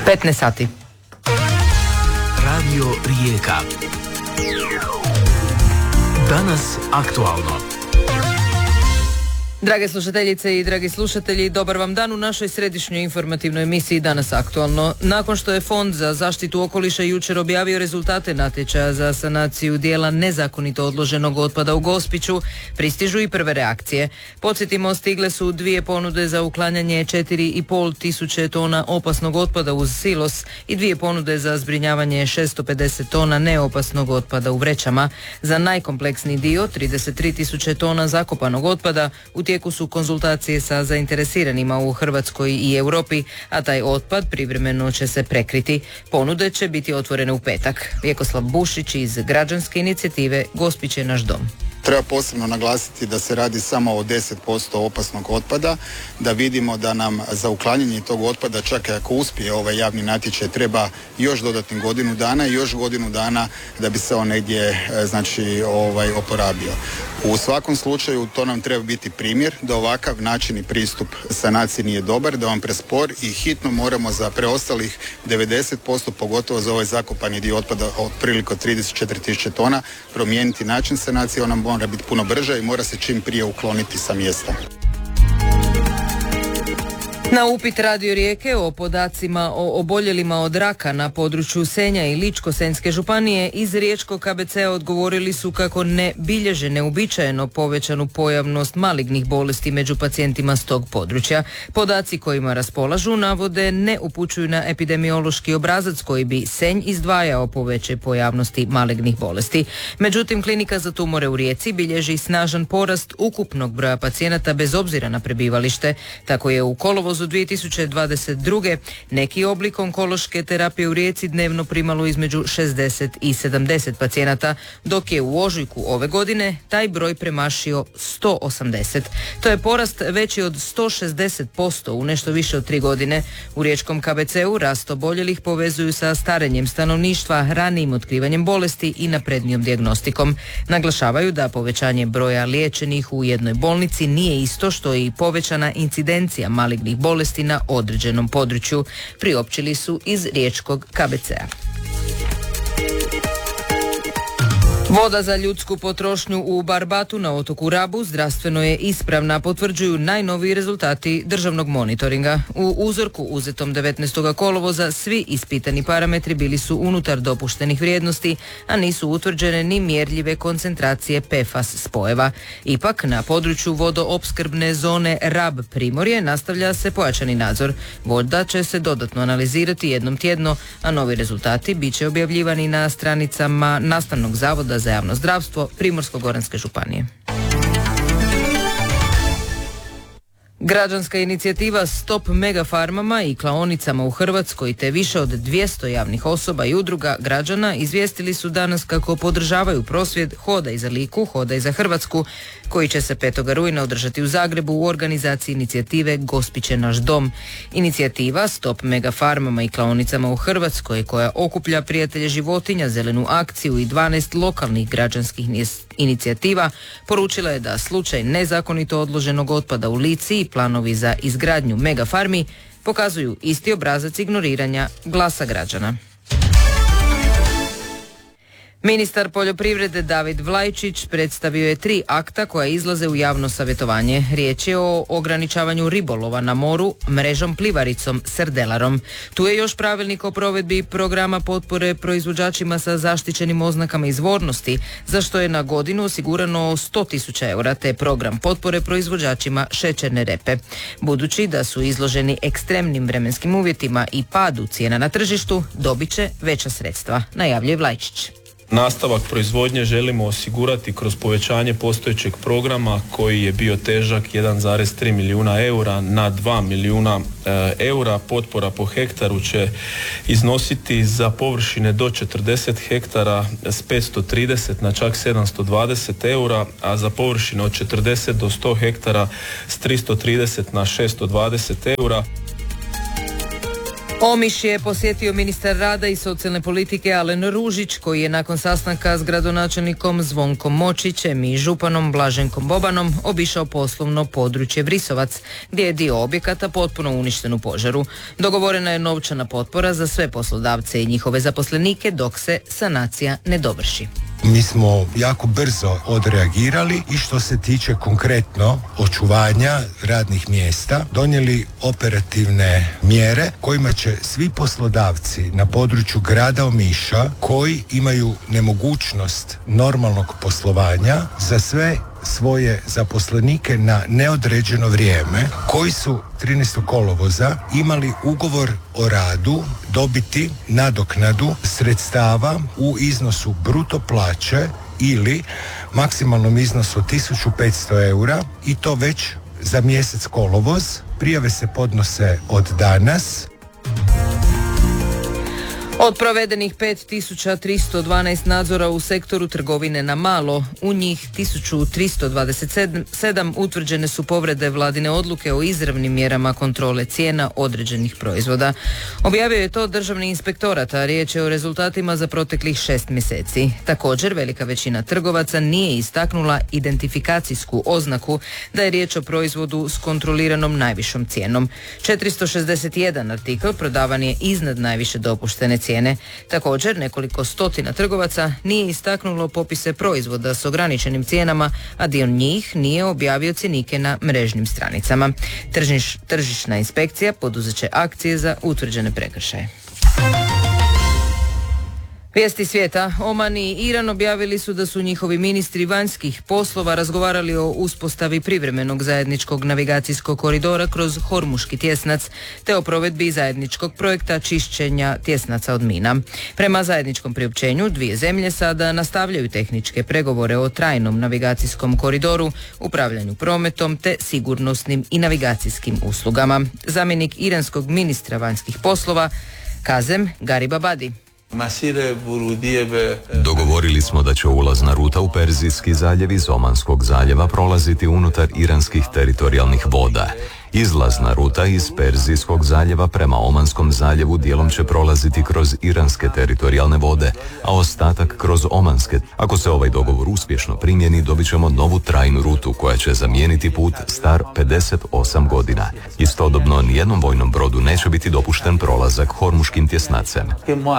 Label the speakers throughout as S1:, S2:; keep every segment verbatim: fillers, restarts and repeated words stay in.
S1: petnaest sati.
S2: Radio Rijeka. Danas aktualno.
S1: Drage slušateljice i dragi slušatelji, dobar vam dan u našoj središnjoj informativnoj emisiji Danas aktualno. Nakon što je Fond za zaštitu okoliša jučer objavio rezultate natječaja za sanaciju dijela nezakonito odloženog otpada u Gospiću, pristižu i prve reakcije. Podsjetimo, stigle su dvije ponude za uklanjanje četiri i pol tisuće tona opasnog otpada uz silos i dvije ponude za zbrinjavanje šesto pedeset tona neopasnog otpada u vrećama. Za najkompleksniji dio, trideset tri tisuće tona zakopanog otpada, u tijeku su konzultacije sa zainteresiranima u Hrvatskoj i Europi, a taj otpad privremeno će se prekriti. Ponude će biti otvorene u petak. Vjekoslav Bušić iz građanske inicijative Gospić je naš dom.
S3: Treba posebno naglasiti da se radi samo o deset posto opasnog otpada, da vidimo da nam za uklanjanje tog otpada, čak i ako uspije ovaj javni natječaj, treba još dodatnih godinu dana i još godinu dana da bi se on negdje znači, ovaj, oporabio. U svakom slučaju to nam treba biti primjer da ovakav način i pristup sanaciji nije dobar, da on prespor i hitno moramo za preostalih devedeset posto, pogotovo za ovaj zakopani dio otpada otprilike trideset četiri tisuće tona, promijeniti način sanacije. On nam mora biti puno brže i mora se čim prije ukloniti sa mjesta.
S1: Na upit Radio Rijeke o podacima o oboljelima od raka na području Senja i Ličko-senjske županije iz riječkog K B C-a odgovorili su kako ne bilježe neuobičajeno povećanu pojavnost malignih bolesti među pacijentima s tog područja. Podaci kojima raspolažu navode ne upućuju na epidemiološki obrazac koji bi Senj izdvajao po većoj pojavnosti malignih bolesti. Međutim, klinika za tumore u Rijeci bilježi snažan porast ukupnog broja pacijenata bez obzira na prebivalište. Tako je u kolovozu dvije tisuće dvadeset druge neki oblik onkološke terapije u Rijeci dnevno primalo između šezdeset i sedamdeset pacijenata, dok je u ožujku ove godine taj broj premašio sto osamdeset. To je porast veći od sto šezdeset posto u nešto više od tri godine. U riječkom K B C-u rast oboljelih povezuju sa starenjem stanovništva, ranijim otkrivanjem bolesti i naprednijom dijagnostikom. Naglašavaju da povećanje broja liječenih u jednoj bolnici nije isto što i povećana incidencija malignih bolesti na određenom području, priopćili su iz riječkog K B C-a. Voda za ljudsku potrošnju u Barbatu na otoku Rabu zdravstveno je ispravna, potvrđuju najnoviji rezultati državnog monitoringa. U uzorku uzetom devetnaestog kolovoza svi ispitani parametri bili su unutar dopuštenih vrijednosti, a nisu utvrđene ni mjerljive koncentracije P F A S spojeva. Ipak na području vodoopskrbne zone Rab Primorje nastavlja se pojačani nadzor. Voda će se dodatno analizirati jednom tjedno, a novi rezultati bit će objavljivani na stranicama Nastavnog zavoda za javno zdravstvo Primorsko-goranske županije. Građanska inicijativa Stop megafarmama i klaonicama u Hrvatskoj te više od dvjesto javnih osoba i udruga građana izvijestili su danas kako podržavaju prosvjed Hodaj za Liku, Hodaj za Hrvatsku, koji će se petog rujna održati u Zagrebu u organizaciji inicijative Gospić je naš dom. Inicijativa Stop megafarmama i klaonicama u Hrvatskoj, koja okuplja prijatelje životinja, zelenu akciju i dvanaest lokalnih građanskih inicijativa, poručila je da slučaj nezakonito odloženog otpada u Lici i planovi za izgradnju megafarmi pokazuju isti obrazac ignoriranja glasa građana. Ministar poljoprivrede David Vlajčić predstavio je tri akta koja izlaze u javno savjetovanje. Riječ je o ograničavanju ribolova na moru mrežom plivaricom srdelarom. Tu je još pravilnik o provedbi programa potpore proizvođačima sa zaštićenim oznakama izvornosti, za što je na godinu osigurano sto tisuća eura, te program potpore proizvođačima šećerne repe. Budući da su izloženi ekstremnim vremenskim uvjetima i padu cijena na tržištu, dobit će veća sredstva, najavljuje Vlajčić.
S4: Nastavak proizvodnje želimo osigurati kroz povećanje postojećeg programa koji je bio težak jedan zarez tri milijuna eura na dva milijuna e, eura. Potpora po hektaru će iznositi za površine do četrdeset hektara s petsto trideset na čak sedamsto dvadeset eura, a za površine od četrdeset do sto hektara s tristo trideset na šesto dvadeset eura.
S1: Omiš je posjetio ministar rada i socijalne politike Alen Ružić, koji je nakon sastanka s gradonačelnikom Zvonkom Močićem i županom Blaženkom Bobanom obišao poslovno područje Vrisovac, gdje je dio objekata potpuno uništen u požaru. Dogovorena je novčana potpora za sve poslodavce i njihove zaposlenike dok se sanacija ne dovrši.
S5: Mi smo jako brzo odreagirali i što se tiče konkretno očuvanja radnih mjesta, donijeli operativne mjere kojima će svi poslodavci na području grada Omiša koji imaju nemogućnost normalnog poslovanja za sve svoje zaposlenike na neodređeno vrijeme, koji su trinaestog kolovoza imali ugovor o radu, dobiti nadoknadu sredstava u iznosu bruto plaće ili maksimalnom iznosu tisuću petsto eura i to već za mjesec kolovoz. Prijave se podnose od danas.
S1: Od provedenih pet tisuća tristo dvanaest nadzora u sektoru trgovine na malo, u njih tisuću tristo dvadeset sedam utvrđene su povrede vladine odluke o izravnim mjerama kontrole cijena određenih proizvoda. Objavio je to Državni inspektorat, a riječ je o rezultatima za proteklih šest mjeseci. Također, velika većina trgovaca nije istaknula identifikacijsku oznaku da je riječ o proizvodu s kontroliranom najvišom cijenom. četiristo šezdeset jedan artikl prodavan je iznad najviše dopuštene cijene. Također, nekoliko stotina trgovaca nije istaknulo popise proizvoda s ograničenim cijenama, a dio njih nije objavio cjenike na mrežnim stranicama. Tržiš, tržišna inspekcija poduzet će akcije za utvrđene prekršaje. Vijesti svijeta. Oman i Iran objavili su da su njihovi ministri vanjskih poslova razgovarali o uspostavi privremenog zajedničkog navigacijskog koridora kroz Hormuški tjesnac, te o provedbi zajedničkog projekta čišćenja tjesnaca od mina. Prema zajedničkom priopćenju, dvije zemlje sada nastavljaju tehničke pregovore o trajnom navigacijskom koridoru, upravljanju prometom te sigurnosnim i navigacijskim uslugama. Zamjenik iranskog ministra vanjskih poslova Kazem Garibabadi.
S6: Dogovorili smo da će ulazna ruta u Perzijski zaljev iz Omanskog zaljeva prolaziti unutar iranskih teritorijalnih voda. Izlazna ruta iz Perzijskog zaljeva prema Omanskom zaljevu dijelom će prolaziti kroz iranske teritorijalne vode, a ostatak kroz omanske. Ako se ovaj dogovor uspješno primjeni, dobit ćemo novu trajnu rutu koja će zamijeniti put star pedeset osam godina. Istodobno, nijednom vojnom brodu neće biti dopušten prolazak Hormuškim tjesnacem.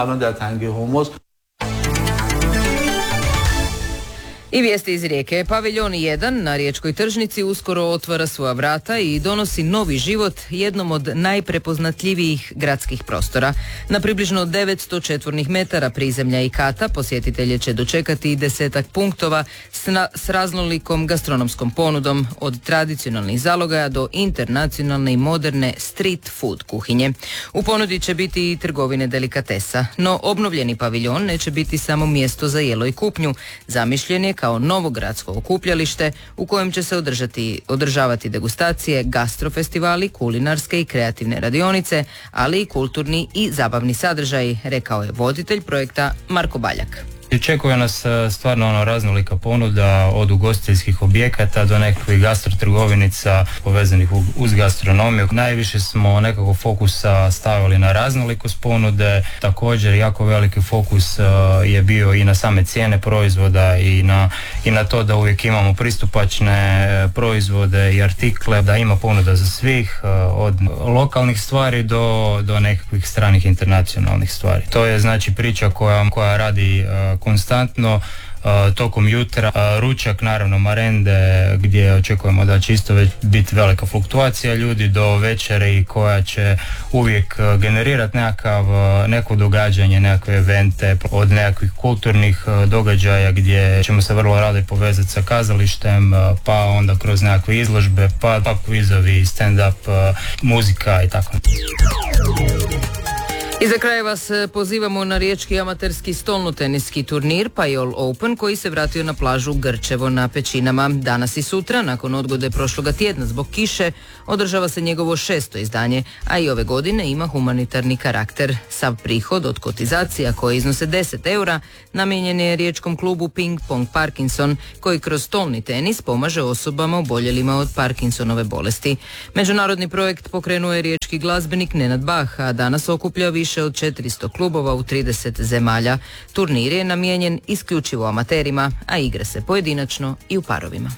S1: I vijesti iz Rijeke. Paviljon jedan na riječkoj tržnici uskoro otvara svoja vrata i donosi novi život jednom od najprepoznatljivijih gradskih prostora. Na približno devetsto četvornih metara prizemlja i kata posjetitelje će dočekati desetak punktova s, na, s raznolikom gastronomskom ponudom, od tradicionalnih zalogaja do internacionalne i moderne street food kuhinje. U ponudi će biti i trgovine delikatesa, no obnovljeni paviljon neće biti samo mjesto za jelo i kupnju. Zamišljen je kao novo gradsko okupljalište u kojem će se održati, održavati degustacije, gastrofestivali, kulinarske i kreativne radionice, ali i kulturni i zabavni sadržaji, rekao je voditelj projekta Marko Baljak.
S7: Očekuje nas stvarno ono raznolika ponuda od ugostiteljskih objekata do nekakvih gastrotrgovinica povezanih uz gastronomiju. Najviše smo nekako fokusa stavili na raznolikost ponude, također jako veliki fokus je bio i na same cijene proizvoda i na, i na to da uvijek imamo pristupačne proizvode i artikle, da ima ponuda za svih, od lokalnih stvari do, do nekakvih stranih internacionalnih stvari. To je znači priča koja, koja radi konstantno uh, tokom jutra. Uh, ručak, naravno marende, gdje očekujemo da će isto već biti velika fluktuacija ljudi, do večere i koja će uvijek uh, generirati nekakav, uh, neko događanje, nekakve evente, od nekakvih kulturnih uh, događaja gdje ćemo se vrlo rado povezati sa kazalištem, uh, pa onda kroz nekakve izložbe, pa, pa kvizovi, stand-up, uh, muzika i tako.
S1: I za kraj vas pozivamo na riječki amaterski stolnoteniski turnir Pajol Open koji se vratio na plažu Grčevo na Pećinama. Danas i sutra, nakon odgode prošloga tjedna zbog kiše, održava se njegovo šesto izdanje, a i ove godine ima humanitarni karakter. Sav prihod od kotizacija koje iznose deset eura namijenjen je riječkom klubu Ping Pong Parkinson koji kroz stolni tenis pomaže osobama oboljelima od Parkinsonove bolesti. Međunarodni projekt pokrenuo je riječki glazbenik Nenad Bah, a danas okuplja više više od četiristo klubova u trideset zemalja. Turnir je namijenjen isključivo amaterima, a igra se pojedinačno i u parovima.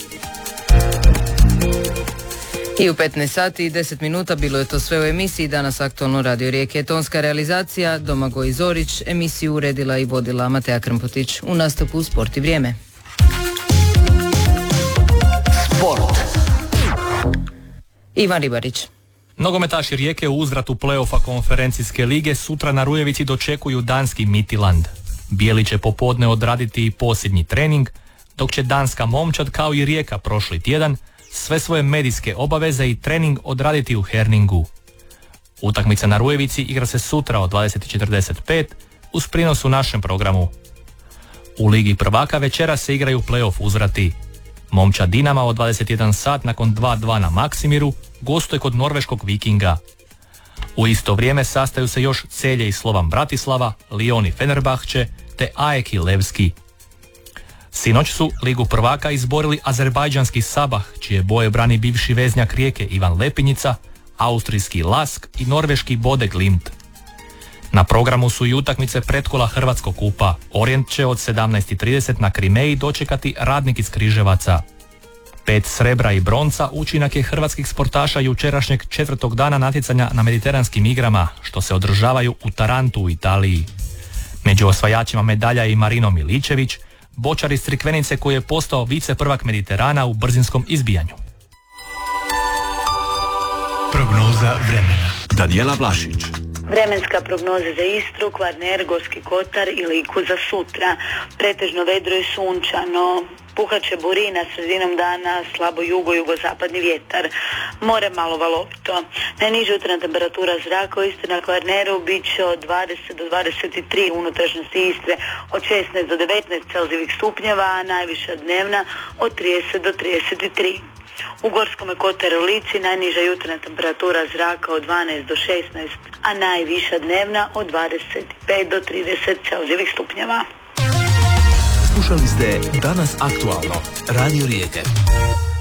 S1: I u petnaest sati i deset minuta bilo je to sve u emisiji Danas aktualno Radio Rijeke. Tonska realizacija Domagoj Zorić, emisiju uredila i vodila Matea Krmpotić. U nastupu Sport i vrijeme.
S2: Sport.
S1: Ivan Ribarić.
S8: Nogometaši Rijeke u uzvratu play-offa konferencijske lige sutra na Rujevici dočekuju danski Midtjylland. Bijeli će popodne odraditi posljednji trening, dok će danska momčad kao i Rijeka prošli tjedan sve svoje medijske obaveze i trening odraditi u Herningu. Utakmica na Rujevici igra se sutra od dvadeset četrdeset pet uz prinos u našem programu. U Ligi prvaka večera se igraju play-off uzvrati. Momčad Dinama od dvadeset jedan sat nakon dva dva na Maksimiru gostuje kod norveškog Vikinga. U isto vrijeme sastaju se još Celje i Slovan Bratislava, Lyon i Fenerbahče te A E K i Levski. Sinoć su Ligu prvaka izborili azerbajdžanski Sabah, čije boje brani bivši veznjak Rijeke Ivan Lepinjica, austrijski Lask i norveški Bode Glimt. Na programu su i utakmice pretkola Hrvatskog kupa. Orient će od sedamnaest i trideset na Krimeji dočekati Radnik iz Križevaca. Pet srebra i bronca učinak je hrvatskih sportaša jučerašnjeg četvrtog dana natjecanja na mediteranskim igrama, što se održavaju u Tarantu u Italiji. Među osvajačima medalja je i Marino Miličević, bočar iz Crikvenice koji je postao vice prvak Mediterana u brzinskom izbijanju.
S2: Prognoza vremena. Danijela Vlašić.
S9: Vremenska prognoza za Istru, Kvarner, Gorski Kotar i Liku za sutra. Pretežno vedro i sunčano. Puhat će burina sredinom dana, slabo jugo-jugozapadni vjetar. More malo valovito. Najniža jutarnja temperatura zraka u Istri na Kvarneru bit će od dvadeset do dvadeset tri u unutrašnjosti Istre, od šesnaest do devetnaest celzijevih stupnjeva, a najviša dnevna od trideset do trideset tri. U Gorskom Kotaru i Lici najniža jutarnja temperatura zraka od dvanaest do šesnaest, a najviša dnevna od dvadeset pet do trideset celzijevih stupnjeva.
S2: Slušali ste Danas aktualno, Radio Rijeke.